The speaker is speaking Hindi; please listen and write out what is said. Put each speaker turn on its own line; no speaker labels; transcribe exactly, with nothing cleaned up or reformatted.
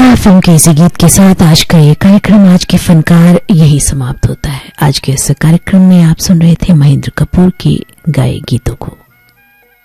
था फिल्म के इसी गीत के साथ आज का ये कार्यक्रम, आज के फनकार यही समाप्त होता है। आज के इस कार्यक्रम में आप सुन रहे थे महेंद्र कपूर की गाए गीतों को।